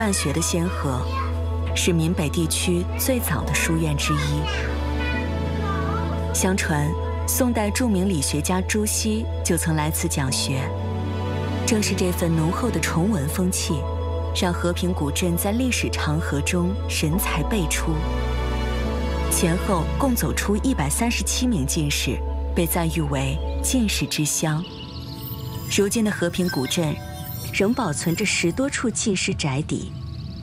办学的先河，是闽北地区最早的书院之一。相传，宋代著名理学家朱熹就曾来此讲学。正是这份浓厚的崇文风气，让和平古镇在历史长河中人才辈出。前后共走出137名进士，被赞誉为进士之乡。如今的和平古镇，仍保存着10多处进士宅邸。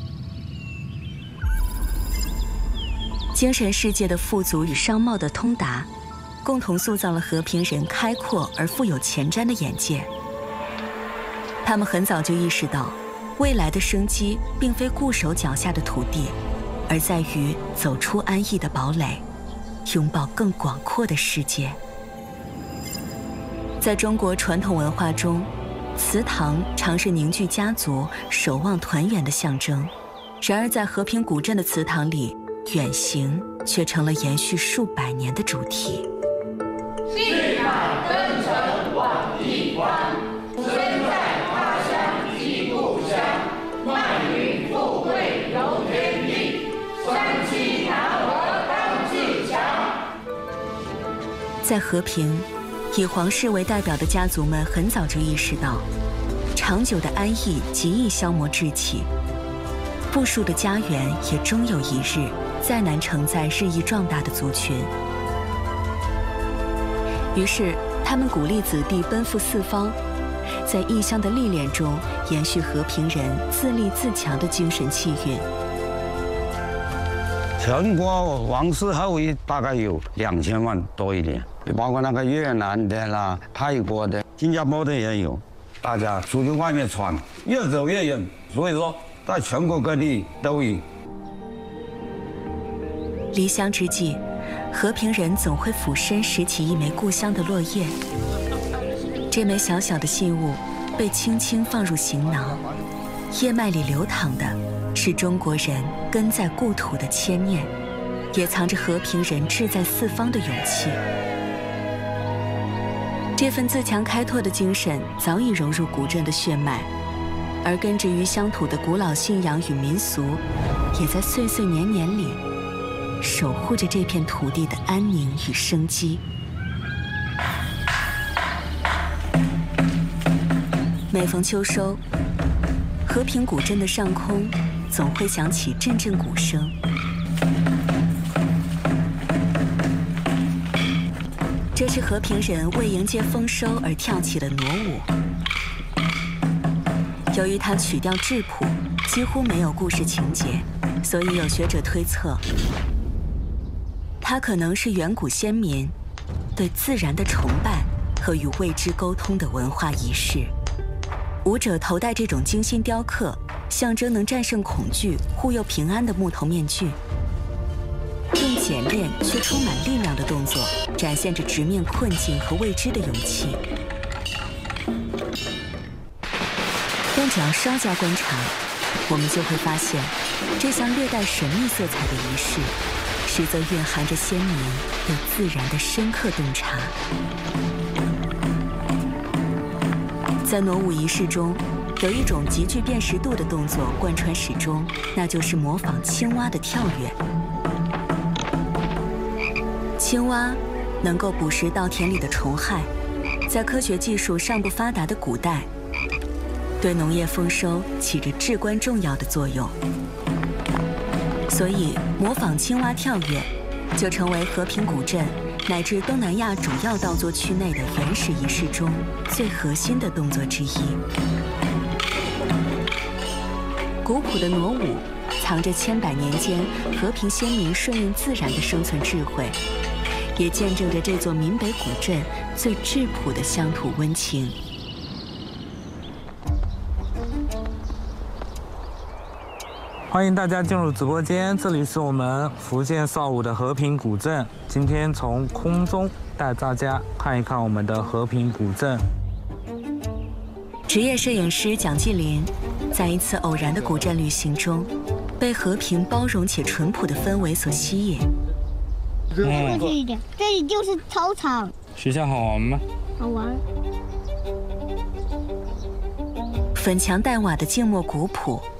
精神世界的富足与商贸的通达，共同塑造了和平人开阔而富有前瞻的眼界。他们很早就意识到，未来的生机并非固守脚下的土地，而在于走出安逸的堡垒，拥抱更广阔的世界。在中国传统文化中，祠堂常是凝聚家族、守望团圆的象征。然而，在和平古镇的祠堂里，远行却成了延续数百年的主题。 信海登城往一关，身在他乡即故乡。卖云富贵游天地，山气难合当自强。 在和平，以皇室为代表的家族们很早就意识到，长久的安逸极易消磨志气，富庶的家园也终有一日再难承载日益壮大的族群。于是，他们鼓励子弟奔赴四方，在异乡的历练中延续和平人自立自强的精神气韵。 全国王室后裔大概有2000万多一点，包括那个越南的啦、泰国的、新加坡的也有。大家出去外面闯，越走越远，所以说在全国各地都有。 离乡之际，和平人总会俯身拾起一枚故乡的落叶。这枚小小的信物被轻轻放入行囊，叶脉里流淌的是中国人根在故土的牵念，也藏着和平人志在四方的勇气。这份自强开拓的精神早已融入古镇的血脉，而根植于乡土的古老信仰与民俗，也在岁岁年年里守护着这片土地的安宁与生机。每逢秋收，和平古镇的上空总会响起阵阵鼓声。这是和平人为迎接丰收而跳起的傩舞。由于它曲调质朴，几乎没有故事情节，所以有学者推测，它可能是远古先民对自然的崇拜和与未知沟通的文化仪式。舞者头戴这种精心雕刻、象征能战胜恐惧、护佑平安的木头面具，用简练却充满力量的动作，展现着直面困境和未知的勇气。但只要稍加观察，我们就会发现，这项略带神秘色彩的仪式，实则蕴含着先民对自然的深刻洞察。在傩舞仪式中，有一种极具辨识度的动作贯穿始终，那就是模仿青蛙的跳跃。青蛙能够捕食稻田里的虫害，在科学技术尚不发达的古代，对农业丰收起着至关重要的作用。所以，模仿青蛙跳跃就成为和平古镇乃至东南亚主要稻作区内的原始仪式中最核心的动作之一。古朴的傩舞藏着千百年间和平先民顺应自然的生存智慧，也见证着这座闽北古镇最质朴的乡土温情。 欢迎大家进入直播间，这里是我们福建邵武的和平古镇。今天从空中带大家看一看我们的和平古镇。 职业摄影师蒋继林在一次偶然的古镇旅行中，被和平包容且淳朴的氛围所吸引。 过去一点，这里就是操场。 学校好玩吗？ 好玩。 粉墙黛瓦的静默古朴，